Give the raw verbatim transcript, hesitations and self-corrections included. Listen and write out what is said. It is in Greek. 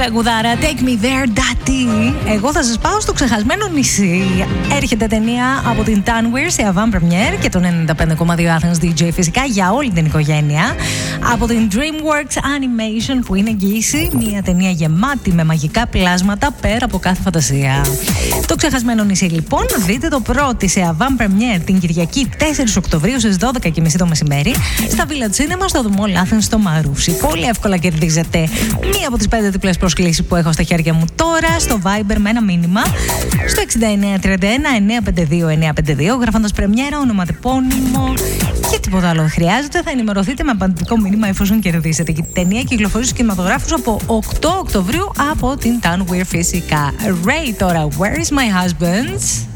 Τραγουδάρα Take Me There Daddy. Εγώ θα σας πάω στο ξεχασμένο νησί. Έρχεται ταινία από την Tanweer σε avant premiere και τον ενενήντα πέντε κόμμα δύο Athens ντι τζέι φυσικά για όλη την οικογένεια. Από την DreamWorks Animation που είναι εγγύηση, μια ταινία γεμάτη με μαγικά πλάσματα πέρα από κάθε φαντασία. Το ξεχασμένο νησί λοιπόν δείτε το πρώτη σε avant premiere την Κυριακή τέσσερις Οκτωβρίου στις δώδεκα και μισή το μεσημέρι στα Village Cinema στο The Mall Athens στο Μαρούσι. Πολύ εύκολα κερδίζετε μία από τις πέντε διπλές προσκλήσεις που έχω στα χέρια μου τώρα στο Viber με ένα μήνυμα στο εξήντα εννέα τριάντα ένα εννιακόσια πενήντα δύο εννιακόσια πενήντα δύο γράφοντας πρεμιέρα, ονοματεπώνυμο και τίποτα άλλο χρειάζεται. Θα ενημερωθείτε με απαντητικό μήνυμα εφόσον κερδίσετε. Και η ταινία κυκλοφορεί στους κινηματογράφους από οκτώ Οκτωβρίου από την Tanweer φυσικά. Ray τώρα, Where is my husband?